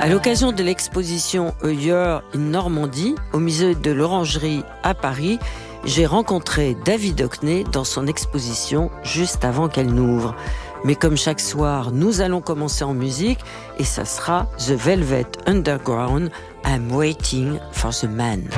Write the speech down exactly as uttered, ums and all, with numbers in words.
À l'occasion de l'exposition A Year in Normandie, au musée de l'Orangerie à Paris, j'ai rencontré David Hockney dans son exposition juste avant qu'elle n'ouvre. Mais comme chaque soir, nous allons commencer en musique et ça sera The Velvet Underground, I'm Waiting for the Man.